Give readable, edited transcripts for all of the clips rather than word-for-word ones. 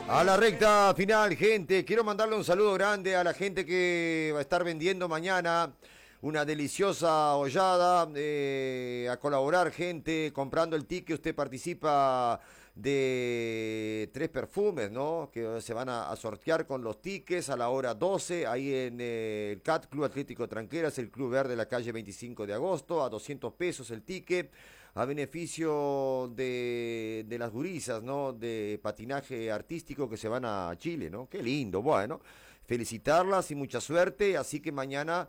A la recta final, gente. Quiero mandarle un saludo grande a la gente que va a estar vendiendo mañana una deliciosa hollada. A colaborar, gente, comprando el ticket. Usted participa de 3 perfumes, ¿no? Que se van a sortear con los tickets a la hora 12, ahí en el CAT, Club Atlético Tranqueras, el Club Verde, la calle 25 de agosto, a 200 pesos el ticket, a beneficio de las gurisas, ¿no? De patinaje artístico que se van a Chile, ¿no? Qué lindo, bueno, felicitarlas y mucha suerte, así que mañana,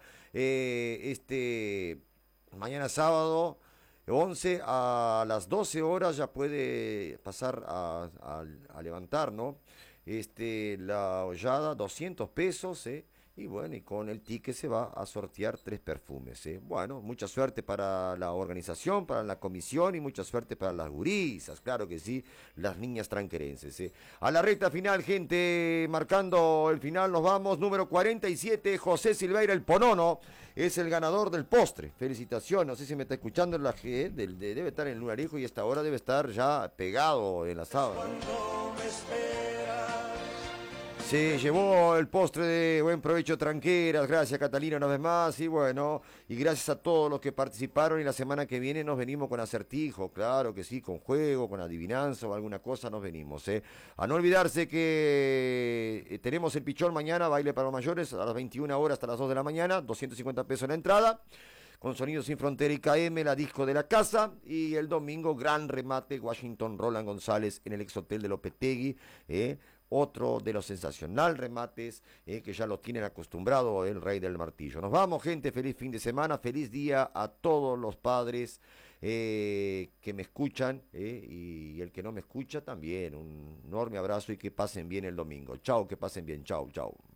mañana sábado, 11 a las 12 horas ya puede pasar a levantar, ¿no? La hollada, 200 pesos, ¿eh? Y bueno, y con el ticket se va a sortear 3 perfumes, ¿eh? Bueno, mucha suerte para la organización, para la comisión y mucha suerte para las gurisas, claro que sí, las niñas tranquerenses, ¿eh? A la recta final, gente, marcando el final, nos vamos, número 47, José Silveira, el Ponono, es el ganador del postre. Felicitaciones, no sé si me está escuchando la G, debe estar en Lunarejo y a esta hora debe estar ya pegado en la sábana. Se llevó el postre de buen provecho Tranqueras, gracias Catalina una vez más, y bueno, y gracias a todos los que participaron, y la semana que viene nos venimos con acertijo, claro que sí, con juego, con adivinanza o alguna cosa nos venimos, ¿eh? A no olvidarse que tenemos el pichón mañana, baile para los mayores, a las 21 horas hasta las 2 de la mañana, 250 pesos la entrada, con Sonidos Sin Frontera y KM, la disco de la casa, y el domingo gran remate Washington Roland González en el ex hotel de Lopetegui, otro de los sensacional remates que ya los tienen acostumbrado el Rey del Martillo. Nos vamos, gente, feliz fin de semana, feliz día a todos los padres que me escuchan y el que no me escucha también. Un enorme abrazo y que pasen bien el domingo. Chao, que pasen bien, chao, chao.